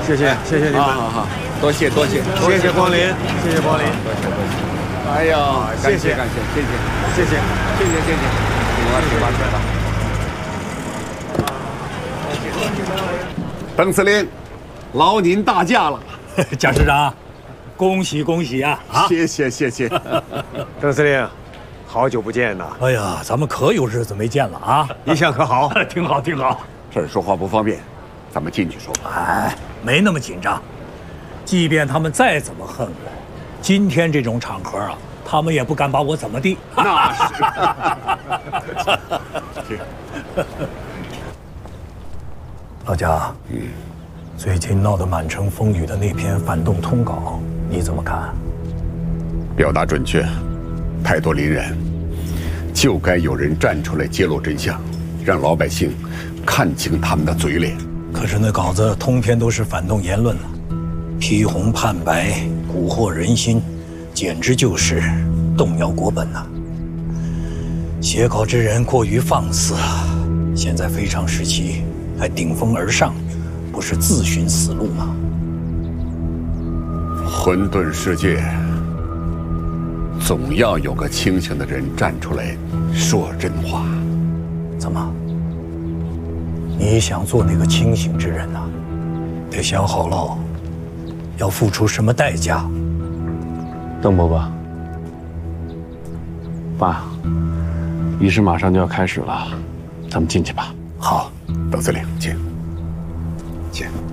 谢谢你们， 好，多谢光临， 谢谢光临。 多谢。哎呀，感谢，请吧。邓司令，劳您大驾了。 蒋师长，恭喜啊！ 谢谢。 邓司令，好久不见呐！ 哎呀，咱们可有日子没见了啊！ 一向可好？ 挺好。 这儿说话不方便，咱们进去说吧。 哎，没那么紧张。即便他们再怎么恨我，今天这种场合啊，他们也不敢把我怎么地。 那是。 老蒋，最近闹得满城风雨的那篇反动通稿，你怎么看？ 表达准确，态度凛然，就该有人站出来揭露真相，让老百姓看清他们的嘴脸。 可是那稿子通篇都是反动言论了，批红判白，蛊惑人心，简直就是动摇国本呐！写稿之人过于放肆，现在非常时期，还顶风而上，不是自寻死路吗？ 混沌世界，总要有个清醒的人站出来说真话。 怎么？你想做那个清醒之人呐？得想好喽，要付出什么代价？ 邓伯伯，爸，仪式马上就要开始了，咱们进去吧。 好， 邓司令，请。